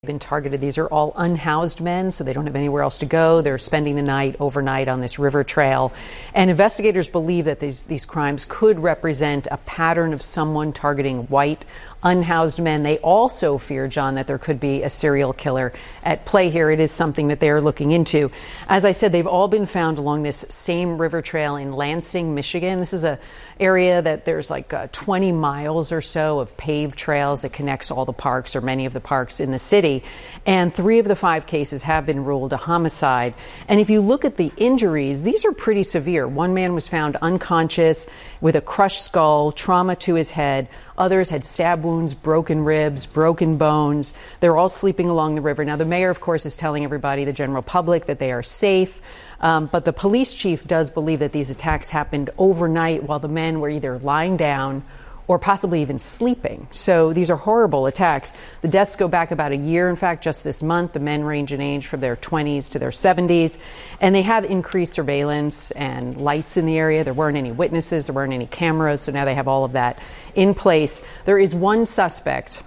been targeted. These are all unhoused men, so they don't have anywhere else to go. They're spending the night overnight on this river trail. And investigators believe that these crimes could represent a pattern of someone targeting white, unhoused men. They also fear, John, that there could be a serial killer at play here. It is something that they are looking into. As I said, they've all been found along this same river trail in Lansing, Michigan. This is an area that there's like 20 miles or so of paved trails that connects all the parks, or many of the parks in the city. And 3 of the 5 cases have been ruled a homicide. And if you look at the injuries, these are pretty severe. One man was found unconscious with a crushed skull, trauma to his head. Others had stab wounds, broken ribs, broken bones. They're all sleeping along the river. Now, the mayor, of course, is telling everybody, the general public, that they are safe. But the police chief does believe that these attacks happened overnight while the men were either lying down or possibly even sleeping. So these are horrible attacks. The deaths go back about a year. In fact, just this month, the men range in age from their 20s to their 70s. And they have increased surveillance and lights in the area. There weren't any witnesses. There weren't any cameras. So now they have all of that in place. There is one suspect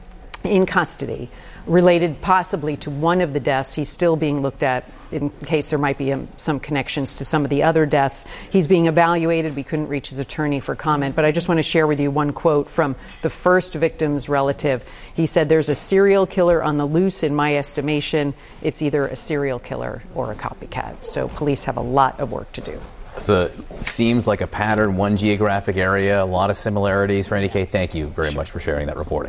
in custody related possibly to one of the deaths. He's still being looked at in case there might be some connections to some of the other deaths. He's being evaluated. We couldn't reach his attorney for comment, but I just want to share with you one quote from the first victim's relative. He said, "There's a serial killer on the loose in my estimation. It's either a serial killer or a copycat." So police have a lot of work to do. So it seems like a pattern, one geographic area, a lot of similarities. Randy Kay, thank you very much for sharing that reporting.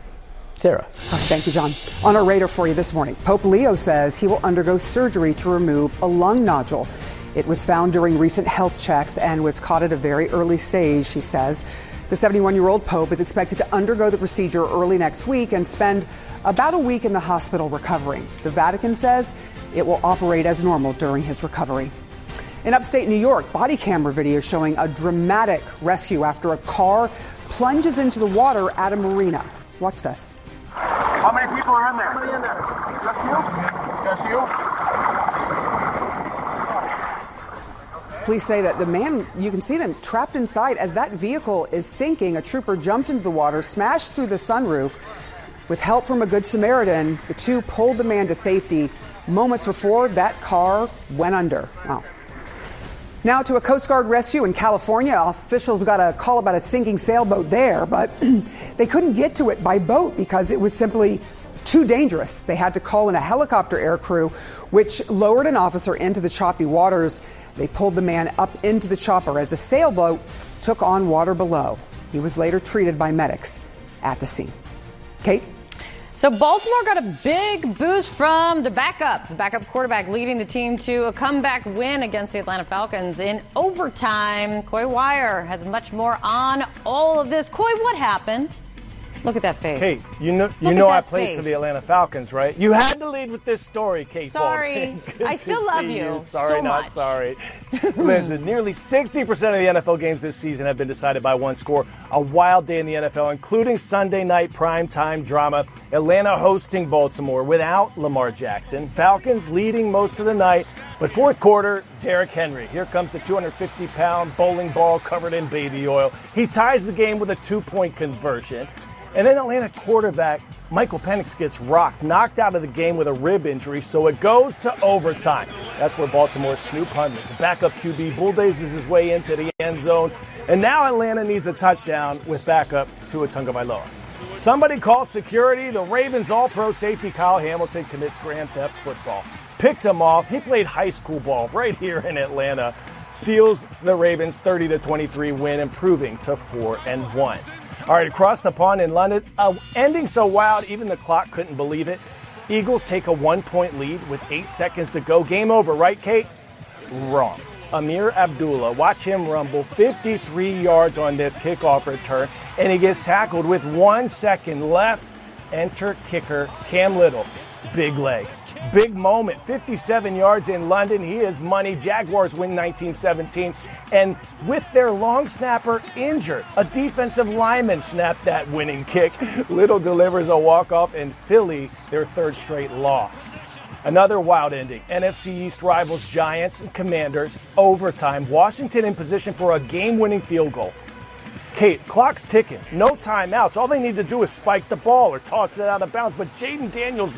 Sarah. Thank you, John. On our radar for you this morning, Pope Leo says he will undergo surgery to remove a lung nodule. It was found during recent health checks and was caught at a very early stage, he says. The 71-year-old Pope is expected to undergo the procedure early next week and spend about a week in the hospital recovering. The Vatican says it will operate as normal during his recovery. In upstate New York, body camera video showing a dramatic rescue after a car plunges into the water at a marina. Watch this. How many people are in there? How many in there? Just you? Just you? Police say that the man, you can see them trapped inside. As that vehicle is sinking, a trooper jumped into the water, smashed through the sunroof. With help from a Good Samaritan, the two pulled the man to safety. Moments before, that car went under. Wow. Now to a Coast Guard rescue in California. Officials got a call about a sinking sailboat there, but they couldn't get to it by boat because it was simply too dangerous. They had to call in a helicopter air crew, which lowered an officer into the choppy waters. They pulled the man up into the chopper as the sailboat took on water below. He was later treated by medics at the scene. Kate? So Baltimore got a big boost from the backup quarterback leading the team to a comeback win against the Atlanta Falcons in overtime. Coy Wire has much more on all of this. Coy, what happened? Look at that face. Kate, you know I played for the Atlanta Falcons, right? You had to lead with this story, Kate. Sorry. I still love you. Sorry, so not much. sorry. Listen, nearly 60% of the NFL games this season have been decided by one score. A wild day in the NFL, including Sunday night primetime drama. Atlanta hosting Baltimore without Lamar Jackson. Falcons leading most of the night. But fourth quarter, Derrick Henry. Here comes the 250-pound bowling ball covered in baby oil. He ties the game with a 2-point conversion. And then Atlanta quarterback Michael Penix gets rocked, knocked out of the game with a rib injury, so it goes to overtime. That's where Baltimore's Snoop Hundley, the backup QB, bulldozes his way into the end zone. And now Atlanta needs a touchdown with backup Tua Tagovailoa. Somebody call security. The Ravens all-pro safety Kyle Hamilton commits grand theft football. Picked him off. He played high school ball right here in Atlanta. Seals the Ravens' 30-23 win, improving to 4-1. All right, across the pond in London, ending so wild, even the clock couldn't believe it. Eagles take a 1-point lead with 8 seconds to go. Game over, right, Kate? Wrong. Amir Abdullah, watch him rumble 53 yards on this kickoff return, and he gets tackled with 1 second left. Enter kicker Cam Little. Big leg. Big moment. 57 yards in London. He is money. Jaguars win 19-17. And with their long snapper injured, a defensive lineman snapped that winning kick. Little delivers a walk-off, and Philly, their 3rd straight loss. Another wild ending. NFC East rivals Giants and Commanders. Overtime. Washington in position for a game-winning field goal. Kate, clock's ticking. No timeouts. All they need to do is spike the ball or toss it out of bounds. But Jaden Daniels